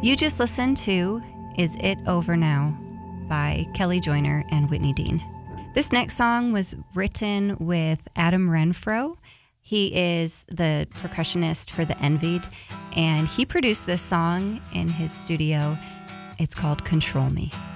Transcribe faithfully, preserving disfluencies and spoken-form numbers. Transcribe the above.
You just listened to Is It Over Now by Kelly Joyner and Whitney Dean. This next song was written with Adam Renfro. He is the percussionist for The Envied, and he produced this song in his studio. It's called Control Me.